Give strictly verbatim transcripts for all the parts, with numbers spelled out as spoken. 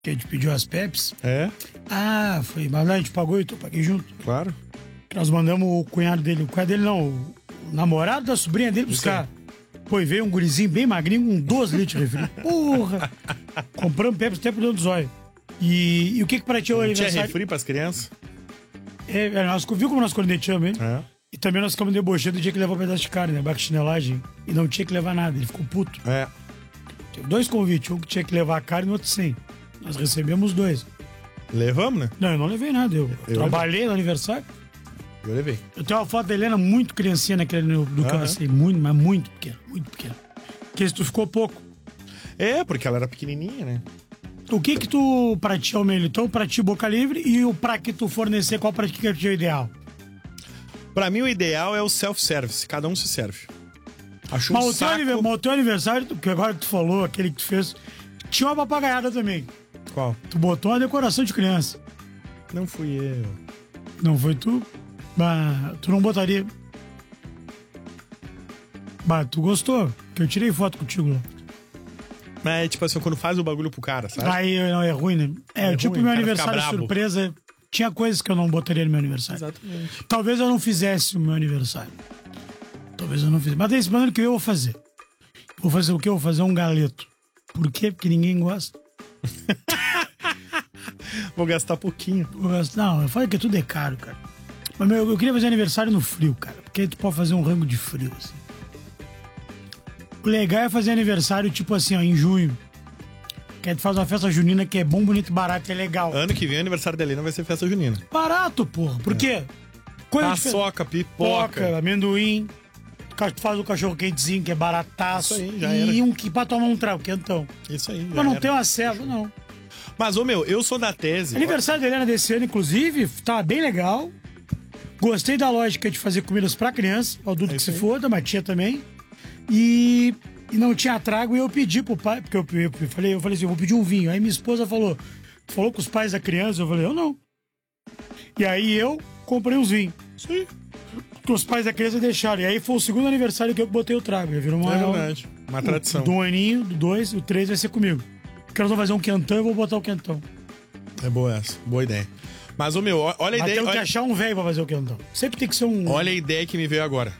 Que a gente pediu as Pepsi. É? Ah, foi. Mas lá a gente pagou e eu paguei junto. Claro. Nós mandamos o cunhado dele, o cunhado dele não, o namorado da sobrinha dele buscar. Pô, e veio um gurizinho bem magrinho, com doze litros de refri. Porra! Compramos Pepsi até pro dentro do zóio. E, e o que que pra ti é o Não aniversário? tinha refri pras crianças? É, é, nós, viu como nós cornetamos ele? É. E também nós ficamos debochando do dia que levou um pedaço de carne, né? Baca chinelagem. E não tinha que levar nada, ele ficou puto. É. Teve dois convites, um que tinha que levar a carne e o outro sem. Nós recebemos dois. Levamos, né? Não, eu não levei nada, eu, Eu trabalhei no aniversário. Eu levei. Eu tenho uma foto da Helena muito criancinha naquele do que eu Aham. sei, muito, mas muito pequeno, muito pequeno. Porque se tu ficou pouco. É, porque ela era pequenininha, né? O que que tu, pra ti é o melhor? Então, pra ti, boca livre, e o pra que tu fornecer, qual pra ti que é o teu ideal? Pra mim, o ideal é o self-service. Cada um se serve. Acho um Mas o, teu saco... anive- mas o teu aniversário, que agora tu falou, aquele que tu fez, tinha uma papagaiada também. Qual? Tu botou uma decoração de criança. Não fui eu. Não foi tu? Bah, tu não botaria. Bah, tu gostou? Que eu tirei foto contigo lá. Mas é tipo assim, quando faz o bagulho pro cara, sabe? Aí não, é ruim, né? É, É tipo ruim, meu o cara aniversário fica brabo. surpresa. Tinha coisas que eu não botaria no meu aniversário. Exatamente. Talvez eu não fizesse o meu aniversário. Talvez eu não fizesse. Mas esse ano que eu vou fazer. Vou fazer o quê? Eu vou fazer um galeto. Por quê? Porque ninguém gosta. Vou gastar pouquinho. Eu gosto- Não, eu falo que tudo é caro, cara. Mas meu, eu queria fazer aniversário no frio, cara. Porque aí tu pode fazer um rango de frio, assim. O legal é fazer aniversário, tipo assim, ó, em junho. Que aí tu faz uma festa junina que é bom, bonito e barato, é legal. Ano que vem, o aniversário da Helena vai ser festa junina. Barato, porra. Por quê? Coisa de fe- Paçoca, pipoca. Pipoca, amendoim. Tu faz o cachorro quentezinho, que é barataço. Isso aí, já e era. um que pra tomar um trago, quentão. Isso aí. já Mas não era. tem uma ceva, não. Mas, ô meu, eu sou da tese. Aniversário da Helena desse ano, inclusive, tá bem legal. Gostei da lógica de fazer comidas pra criança, o adulto É que isso se aí. foda, mas tia também. E, e não tinha trago e eu pedi pro pai, porque eu, eu, eu falei, eu falei assim, eu vou pedir um vinho. Aí minha esposa falou, falou com os pais da criança, eu falei, eu não. E aí eu comprei uns vinhos. Sim. Que os pais da criança deixaram. E aí foi o segundo aniversário que eu botei o trago. Já virou uma. É verdade. Uma tradição. Do um aninho, do dois, o três vai ser comigo. Porque nós vamos fazer um quentão, eu vou botar o quentão. É boa essa. Boa ideia. Mas, ô meu, ó- olha a Mas ideia. temos que Olha, achar um velho pra fazer o quentão. Sempre tem que ser um. olha a ideia que me veio agora.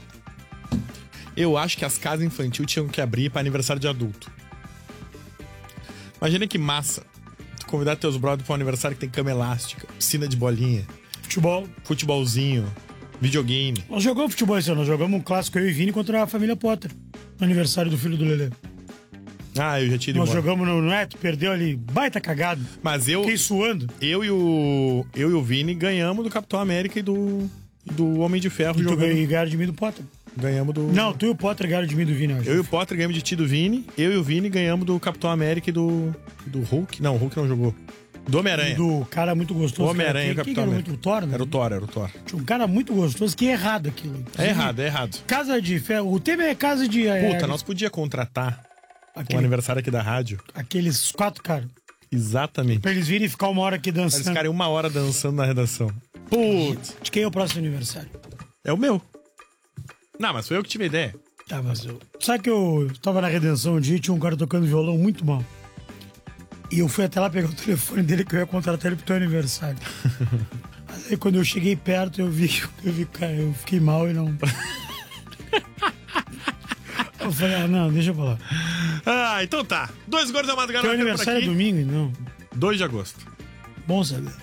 Eu acho que as casas infantil tinham que abrir pra aniversário de adulto. Imagina que massa. Tu convidar teus brothers pra um aniversário que tem cama elástica, piscina de bolinha, Futebol. futebolzinho, videogame. Nós jogamos futebol esse ano. Nós jogamos um clássico eu e Vini contra a família Potter. No aniversário do filho do Lelê. Ah, eu já tinha ido Nós embora. jogamos no Neto, perdeu ali. Baita cagado. Mas eu, Fiquei suando. eu, e o, eu e o Vini ganhamos do Capitão América e do, e do Homem de Ferro E tu jogando. ganhou- e ganharam de mim do Potter. Ganhamos do... Não, tu e o Potter ganharam de mim do Vini, eu acho. Eu e o Potter ganhamos de ti do Vini. Eu e o Vini ganhamos do Capitão América e do, do Hulk. Não, o Hulk não jogou. Do Homem-Aranha. Do cara muito gostoso. Homem-Aranha e o Quem- quem Capitão que era América. muito o Thor, né? Era o Thor, era o Thor. Tinha um cara muito gostoso, que é errado aquilo. É errado, é errado. Casa de ferro. O tema é casa de. Puta, é, nós podíamos contratar um aquele- aniversário aqui da rádio. Aqueles quatro caras. Exatamente. Pra eles virem e ficar uma hora aqui Eles dançando. ficarem uma hora dançando na redação. Putz, De quem é o próximo aniversário? é o meu. Não, mas foi eu que tive a ideia. Tá, mas eu. Sabe que eu tava na Redenção um dia e tinha um cara tocando violão muito mal. E eu fui até lá pegar o telefone dele que eu ia contratar ele pro teu aniversário. Mas aí quando eu cheguei perto, eu vi, eu vi, cara, eu fiquei mal e não. Eu falei, ah, não, deixa eu falar. Ah, então tá. Dois gordos da madrugada Teu por aniversário é aqui. domingo, não. dois de agosto. Bom saber.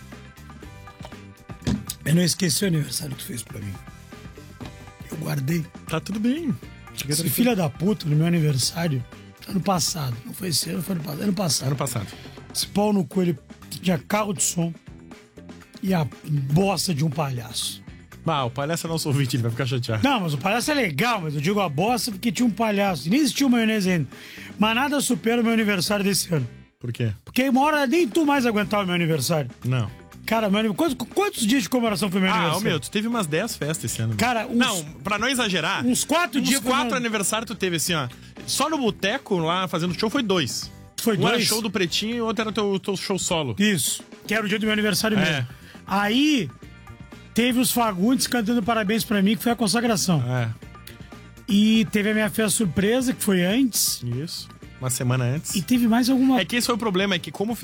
Eu não esqueci o aniversário que tu fez pra mim. Eu guardei. Tá tudo bem. Esse filho da puta, no meu aniversário, ano passado. Não foi esse ano, foi ano passado. Ano passado. Ano passado. Esse pau no cu, ele tinha carro de som e a bosta de um palhaço. Ah, o palhaço é nosso ouvinte, ele vai ficar chateado. Não, mas o palhaço é legal, mas eu digo a bosta porque tinha um palhaço. E nem existia maionese ainda. Mas nada supera o meu aniversário desse ano. Por quê? Porque uma hora nem tu mais aguentava o meu aniversário. Não. Cara, meu aniversário. Quantos, quantos dias de comemoração foi meu Ah, ô aniversário? meu, tu teve umas dez festas esse ano. Cara, uns- Não, pra não exagerar. uns quatro uns dias foi quatro meu- aniversários tu teve assim, ó. Só no boteco lá fazendo show foi dois. Foi um dois? era show do Pretinho e o outro era teu, teu show solo. Isso, que era o dia do meu aniversário É. mesmo. Aí teve os Fagundes cantando parabéns pra mim, que foi a consagração. É. E teve a minha festa surpresa, que foi antes. Isso. uma semana antes. E teve mais alguma... É que esse foi o problema, é que como